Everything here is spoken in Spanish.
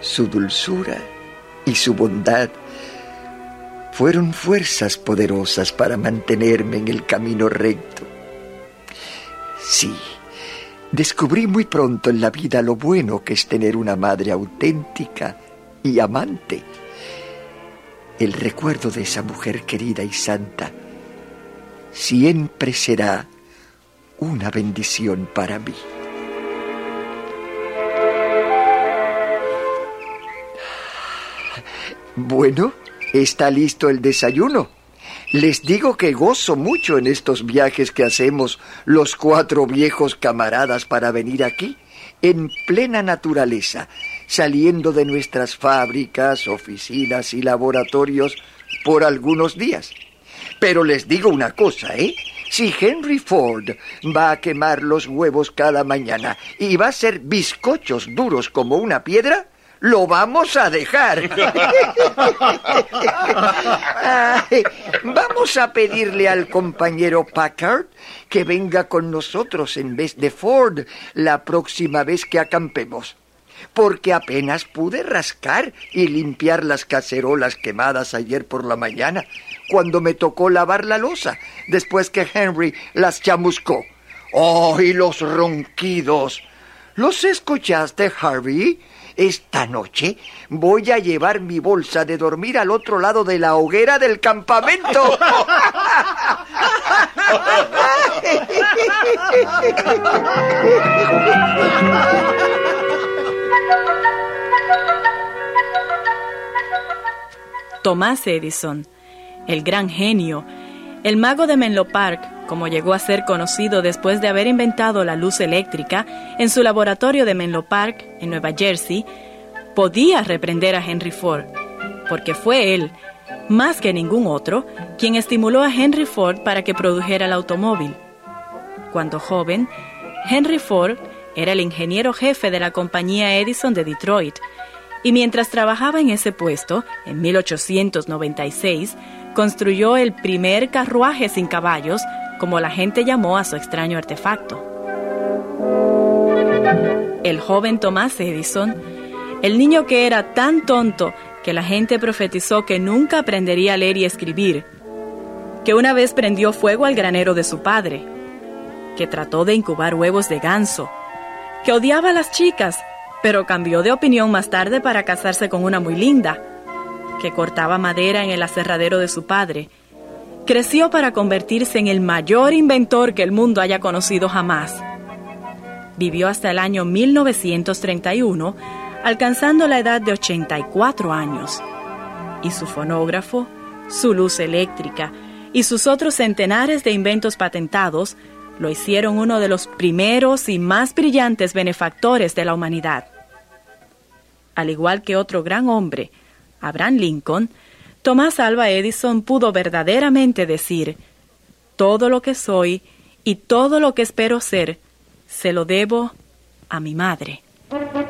Su dulzura y su bondad fueron fuerzas poderosas para mantenerme en el camino recto. Sí, descubrí muy pronto en la vida lo bueno que es tener una madre auténtica y amante. El recuerdo de esa mujer querida y santa siempre será una bendición para mí. Bueno, ¿está listo el desayuno? Les digo que gozo mucho en estos viajes que hacemos los 4 viejos camaradas para venir aquí, en plena naturaleza, saliendo de nuestras fábricas, oficinas y laboratorios por algunos días. Pero les digo una cosa, Si Henry Ford va a quemar los huevos cada mañana y va a hacer bizcochos duros como una piedra, lo vamos a dejar. Vamos a pedirle al compañero Packard que venga con nosotros en vez de Ford la próxima vez que acampemos, porque apenas pude rascar y limpiar las cacerolas quemadas ayer por la mañana, cuando me tocó lavar la loza, después que Henry las chamuscó. ¡Oh, y los ronquidos! ¿Los escuchaste, Harvey? Esta noche voy a llevar mi bolsa de dormir al otro lado de la hoguera del campamento. Thomas Edison, el gran genio, el mago de Menlo Park, como llegó a ser conocido después de haber inventado la luz eléctrica en su laboratorio de Menlo Park, en Nueva Jersey, podía reprender a Henry Ford, porque fue él, más que ningún otro, quien estimuló a Henry Ford para que produjera el automóvil. Cuando joven, Henry Ford era el ingeniero jefe de la compañía Edison de Detroit, y mientras trabajaba en ese puesto, en 1896, construyó el primer carruaje sin caballos, como la gente llamó a su extraño artefacto. El joven Thomas Edison, el niño que era tan tonto que la gente profetizó que nunca aprendería a leer y escribir, que una vez prendió fuego al granero de su padre, que trató de incubar huevos de ganso, que odiaba a las chicas, pero cambió de opinión más tarde para casarse con una muy linda, que cortaba madera en el aserradero de su padre, creció para convertirse en el mayor inventor que el mundo haya conocido jamás. Vivió hasta el año 1931, alcanzando la edad de 84 años. Y su fonógrafo, su luz eléctrica y sus otros centenares de inventos patentados lo hicieron uno de los primeros y más brillantes benefactores de la humanidad. Al igual que otro gran hombre, Abraham Lincoln, Thomas Alva Edison pudo verdaderamente decir: todo lo que soy y todo lo que espero ser, se lo debo a mi madre.